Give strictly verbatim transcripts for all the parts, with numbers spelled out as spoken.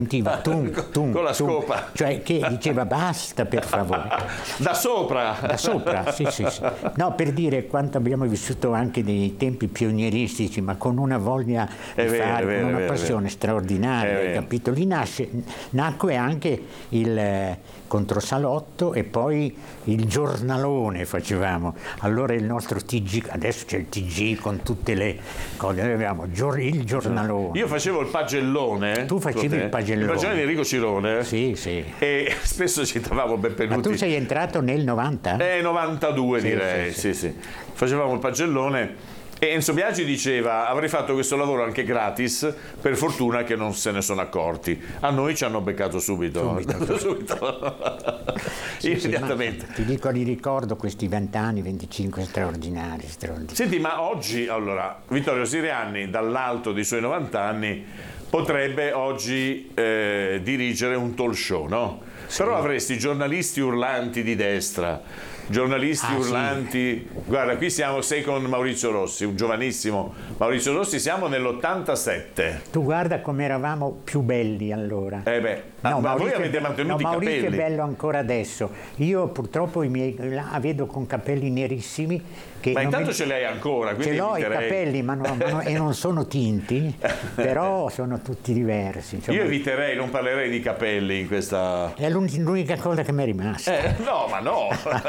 sentiva tum, tum, con la tum, scopa, cioè che diceva basta per favore. Da sopra. Da sopra, sì, sì, sì. No, per dire quanto abbiamo vissuto anche dei tempi pionieristici, ma con una voglia È di vero, fare, è vero, con una è vero, passione è straordinaria, hai vero. capito? Lì nasce, nacque anche il eh, controsalotto e poi il giornalone facevamo. Allora il nostro T G, adesso c'è il T G con tutte le cose, noi avevamo il giornalone. Io facevo il pagellone. Tu facevi il pagellone. Il pagellone di Enrico Cirone. Sì, sì. E spesso citavamo Benvenuti. Ma tu sei entrato nel novanta? Eh, novantadue sì, direi, sì, sì, sì. Facevamo il pagellone e Enzo Biagi diceva avrei fatto questo lavoro anche gratis, per fortuna che non se ne sono accorti. A noi ci hanno beccato subito. Subito. subito. Sì, Immediatamente. Sì, ti dico, li ricordo questi vent'anni, venticinque straordinari, straordinari. Senti, ma oggi, allora, Vittorio Sirianni, dall'alto dei suoi novanta anni, potrebbe oggi eh, dirigere un talk show, no? Sì. Però avresti giornalisti urlanti di destra, giornalisti ah, urlanti, sì. Guarda, qui siamo, sei con Maurizio Rossi, un giovanissimo Maurizio Rossi, siamo nell'ottantasette. Tu guarda come eravamo più belli allora. Eh beh, no, ma Maurizio, voi avete mantenuto no, i Maurizio capelli. Maurizio è bello ancora adesso. Io purtroppo i miei la vedo con capelli nerissimi. Che ma intanto mi... ce l'hai ancora, quindi ce l'ho eviterei... i capelli, ma, no, ma no, e non sono tinti, però sono tutti diversi. Insomma. Io eviterei, non parlerei di capelli in questa... È l'unica cosa che mi è rimasta. Eh, no, ma no!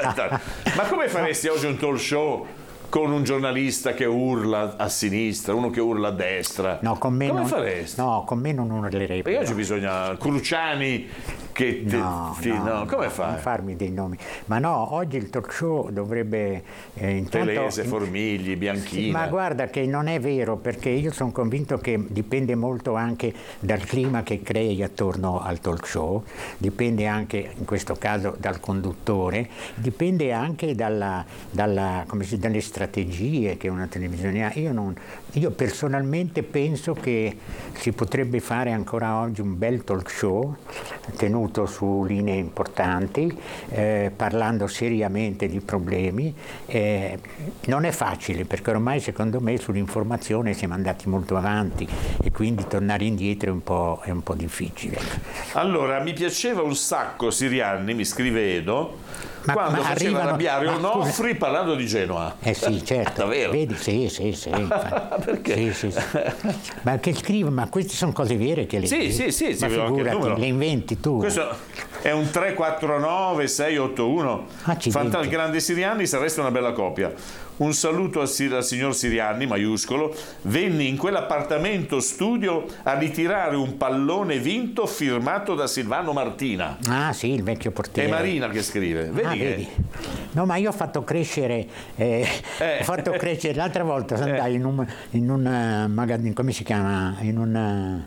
Ma come faresti oggi un talk show con un giornalista che urla a sinistra, uno che urla a destra? No, con me come non, faresti? No, con me non urlerei. Perché oggi bisogna... Cruciani che... Te, no, ti, no, no, come no, fai? Non farmi dei nomi. Ma no, oggi il talk show dovrebbe... Eh, intanto, Telese, Formigli, Bianchina. Sì, ma guarda che non è vero, perché io sono convinto che dipende molto anche dal clima che crei attorno al talk show, dipende anche, in questo caso, dal conduttore, dipende anche dalla, dalla, come si, dalle strategie che una televisione ha. Io, non, io personalmente penso che si potrebbe fare ancora oggi un bel talk show, tenuto su linee importanti, eh, parlando seriamente di problemi. Eh, non è facile, perché ormai secondo me sull'informazione siamo andati molto avanti e quindi tornare indietro è un po', è un po' difficile. Allora, mi piaceva un sacco Sirianni, mi scrive Edo, ma, quando ma faceva arrivano, arrabbiare Onofri parlando di Genoa. Eh sì, certo. Davvero? Vedi, sì, sì, sì. Perché? Sì, sì, sì. Ma che scrive, ma queste sono cose vere che le Sì, sì, sì, sì, ma figurati, le inventi tu. Questo è un tre quattro nove sei otto uno. Ah, Fantastico, grande Sirianni, sareste una bella coppia. Un saluto al, al signor Sirianni, maiuscolo. Venni in quell'appartamento studio a ritirare un pallone vinto firmato da Silvano Martina. Ah sì, il vecchio portiere. È Marina che scrive. Vedi, ah, che... vedi. No, ma io ho fatto crescere, eh, eh. ho fatto crescere, l'altra volta andai eh. in un, in un uh, magazzino, come si chiama? In un...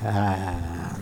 Uh,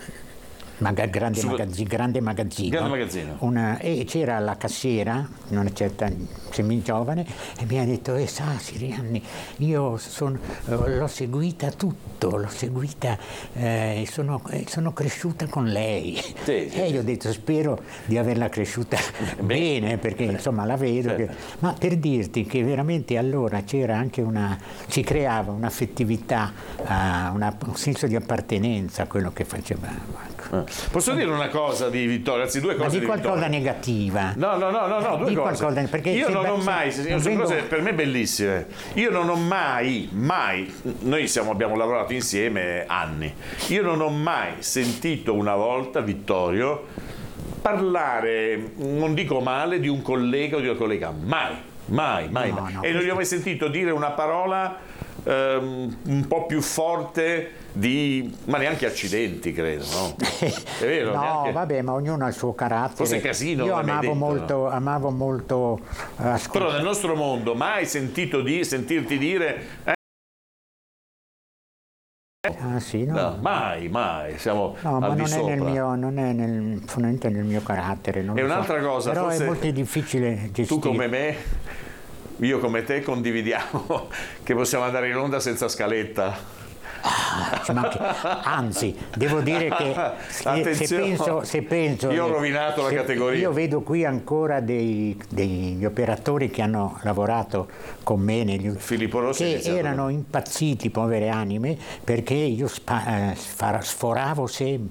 Maga, grande, Su... magazzino, grande magazzino, grande magazzino. Una, e c'era la cassiera, una certa semi-giovane, e mi ha detto, eh sa Sirianni, io son, l'ho seguita tutto, l'ho seguita, eh, sono, sono cresciuta con lei. Sì, sì, e io sì. ho detto, spero di averla cresciuta bene, perché insomma la vedo. Certo. Che... Ma per dirti che veramente allora c'era anche una, si creava un'affettività, uh, una, un senso di appartenenza a quello che facevamo. Eh. Posso dire una cosa di Vittorio, anzi due cose. Ma di di qualcosa Vittorio. negativa. No, no, no, no, no due di cose. Qualcosa, perché io non ho se, mai, se, sono vengo... cose per me bellissime. Io non ho mai, mai, noi siamo, abbiamo lavorato insieme anni. Io non ho mai sentito una volta Vittorio parlare, non dico male, di un collega o di una collega, mai, mai, mai. No, mai. no, e non gli ho mai sentito dire una parola Um, un po' più forte di, ma neanche accidenti, credo, no? È vero? No, neanche... vabbè, ma ognuno ha il suo carattere. Forse casino. Io amavo detto, molto, no? amavo molto uh, ascolt- Però nel nostro mondo mai sentito di sentirti dire eh? Ah, sì, no. No, mai, mai, siamo no, al ma di non sopra. è nel mio, non è nel, fondamentalmente nel mio carattere. Non è lo un'altra so. cosa, però forse è molto difficile gestire. Tu come me, io come te condividiamo che possiamo andare in onda senza scaletta. Ah, ci manca- anzi, devo dire che se, se penso, se penso io ho rovinato la se, categoria. Io vedo qui ancora dei, degli operatori che hanno lavorato con me negli Filippo Rossi che iniziato erano da- impazziti, povere anime, perché io spa- eh, sfar- sforavo sempre